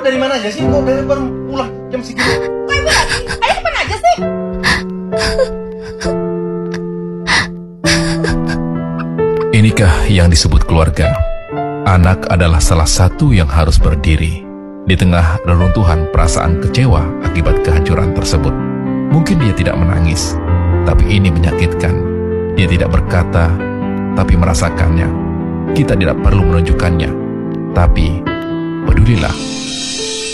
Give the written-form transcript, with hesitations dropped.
dari mana aja sih? Kok baru pulang jam segini? Kok ibu lagi? Ayah kemana aja sih? Inikah yang disebut keluarga? Anak adalah salah satu yang harus berdiri di tengah reruntuhan perasaan kecewa akibat kehancuran tersebut. Mungkin dia tidak menangis, tapi ini menyakitkan. Dia tidak berkata, tapi merasakannya. Kita tidak perlu menunjukkannya, tapi pedulilah.